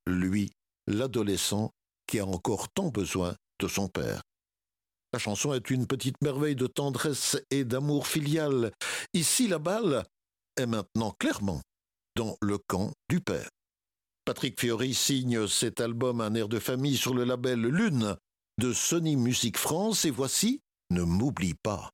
lui, l'adolescent qui a encore tant besoin de son père. La chanson est une petite merveille de tendresse et d'amour filial. Ici, la balle est maintenant clairement dans le camp du père. Patrick Fiori signe cet album Un air de famille sur le label Lune de Sony Music France et voici Ne m'oublie pas.